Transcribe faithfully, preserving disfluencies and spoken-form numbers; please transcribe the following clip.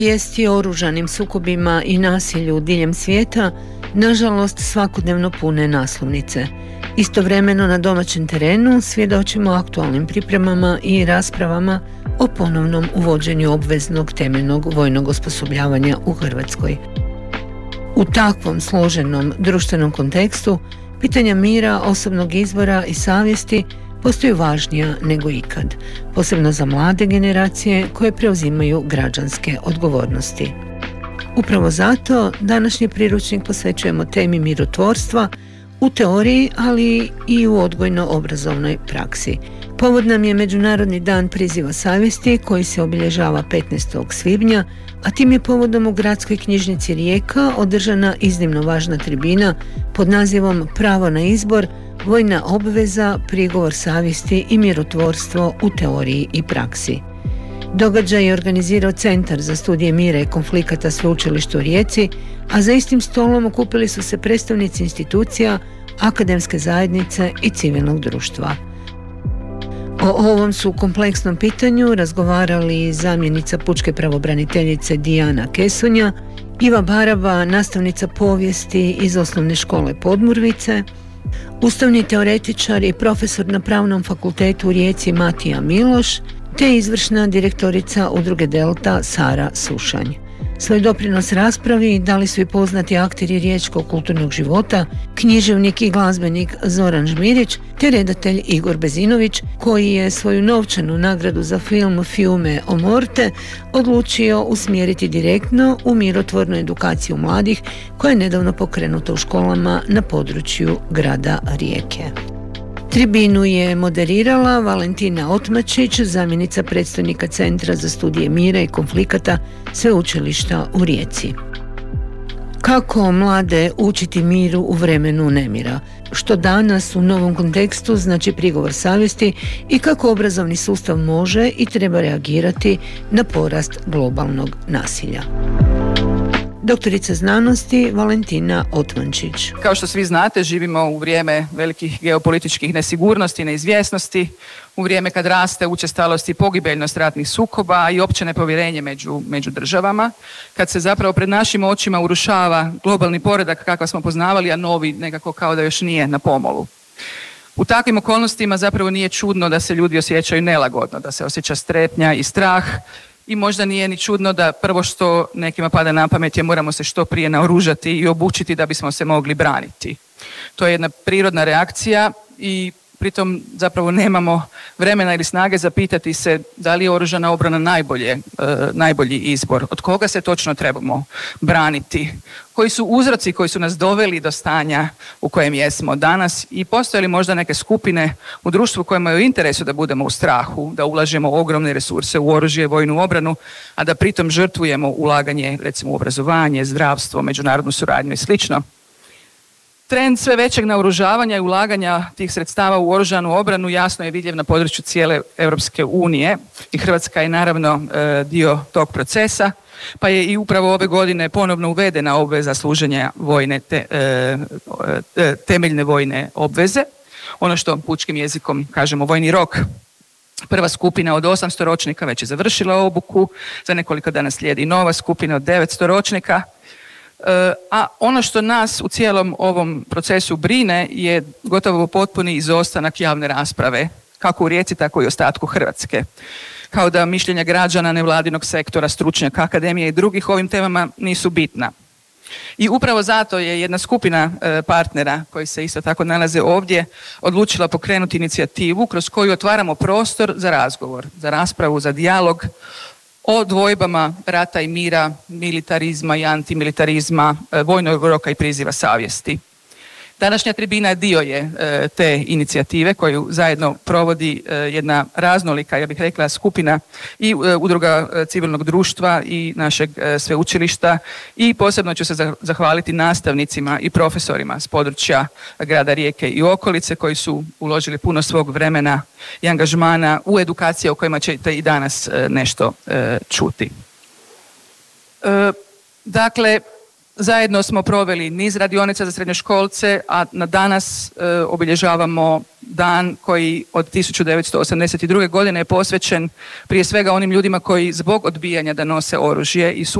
Vijesti o oružanim sukobima i nasilju diljem svijeta nažalost svakodnevno pune naslovnice. Istovremeno na domaćem terenu svjedočimo aktualnim pripremama i raspravama o ponovnom uvođenju obveznog temeljnog vojnog osposobljavanja u Hrvatskoj. U takvom složenom društvenom kontekstu pitanja mira, osobnog izbora i savjesti postaju važnija nego ikad, posebno za mlade generacije koje preuzimaju građanske odgovornosti. Upravo zato današnji priručnik posvećujemo temi mirotvorstva u teoriji, ali i u odgojno-obrazovnoj praksi. Povod nam je Međunarodni dan priziva savjesti koji se obilježava petnaestog svibnja, a tim je povodom u Gradskoj knjižnici Rijeka održana iznimno važna tribina pod nazivom Pravo na izbor, vojna obveza, prigovor savjesti i mirotvorstvo u teoriji i praksi. Događaj je organizirao Centar za studije mira i konflikata Sveučilišta u Rijeci, a za istim stolom okupili su se predstavnici institucija, akademske zajednice i civilnog društva. O ovom su kompleksnom pitanju razgovarali zamjenica pučke pravobraniteljice Dijana Kesunja, Iva Baraba, nastavnica povijesti iz osnovne škole Podmurvice, ustavni teoretičar i profesor na Pravnom fakultetu u Rijeci Matija Miloš, te izvršna direktorica Udruge Delta Sara Sušanj. Svoj doprinos raspravi dali su i poznati akteri riječkog kulturnog života, književnik i glazbenik Zoran Žmirić, te redatelj Igor Bezinović, koji je svoju novčanu nagradu za film Fiume o morte odlučio usmjeriti direktno u mirotvornu edukaciju mladih koja je nedavno pokrenuta u školama na području grada Rijeke. Tribinu je moderirala Valentina Otmačić, zamjenica predstojnika Centra za studije mira i konflikata Sveučilišta u Rijeci. Kako mlade učiti miru u vremenu nemira? Što danas u novom kontekstu znači prigovor savjesti i kako obrazovni sustav može i treba reagirati na porast globalnog nasilja? Doktorica znanosti Valentina Otmančić. Kao što svi znate, živimo u vrijeme velikih geopolitičkih nesigurnosti i neizvjesnosti, u vrijeme kad raste učestalost i pogibeljnost ratnih sukoba i opće nepovjerenje među, među državama, kad se zapravo pred našim očima urušava globalni poredak kakav smo poznavali, a novi nekako kao da još nije na pomolu. U takvim okolnostima zapravo nije čudno da se ljudi osjećaju nelagodno, da se osjeća strepnja i strah. I možda nije ni čudno da prvo što nekima pada na pamet je moramo se što prije naoružati i obučiti da bismo se mogli braniti. To je jedna prirodna reakcija i pritom zapravo nemamo vremena ili snage zapitati se da li je oružana obrana najbolje, e, najbolji izbor, od koga se točno trebamo braniti, koji su uzroci koji su nas doveli do stanja u kojem jesmo danas i postoje li možda neke skupine u društvu kojima je u interesu da budemo u strahu, da ulažemo ogromne resurse u oružje, vojnu obranu, a da pritom žrtvujemo ulaganje recimo u obrazovanje, zdravstvo, međunarodnu suradnju i slično. Trend sve većeg naoružavanja i ulaganja tih sredstava u oružanu obranu jasno je vidljiv na području cijele Europske unije i Hrvatska je naravno dio tog procesa, pa je i upravo ove godine ponovno uvedena obveza služenja vojne te, temeljne vojne obveze, ono što pučkim jezikom kažemo vojni rok. Prva skupina od osamsto ročnika već je završila obuku, za nekoliko dana slijedi nova skupina od devetsto ročnika. A ono što nas u cijelom ovom procesu brine je gotovo potpuni izostanak javne rasprave, kako u Rijeci, tako i u ostatku Hrvatske. Kao da mišljenja građana, nevladinog sektora, stručnjaka, akademije i drugih ovim temama nisu bitna. I upravo zato je jedna skupina partnera koji se isto tako nalaze ovdje odlučila pokrenuti inicijativu kroz koju otvaramo prostor za razgovor, za raspravu, za dijalog o dvojbama rata i mira, militarizma i antimilitarizma, vojnog roka i priziva savjesti. Današnja tribina dio je te inicijative koju zajedno provodi jedna raznolika, ja bih rekla, skupina i udruga civilnog društva i našeg sveučilišta i posebno ću se zahvaliti nastavnicima i profesorima s područja grada Rijeke i okolice koji su uložili puno svog vremena i angažmana u edukacije o kojima ćete i danas nešto čuti. Dakle, zajedno smo proveli niz radionica za srednjoškolce, a na danas e, obilježavamo dan koji od tisuću devetsto osamdeset druge godine je posvećen prije svega onim ljudima koji zbog odbijanja da nose oružje i